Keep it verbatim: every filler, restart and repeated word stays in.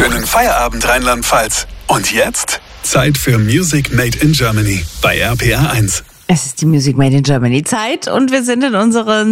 Schönen Feierabend, Rheinland-Pfalz. Und jetzt Zeit für Music Made in Germany bei R P R eins. Es ist die Music Made in Germany Zeit und wir sind in unseren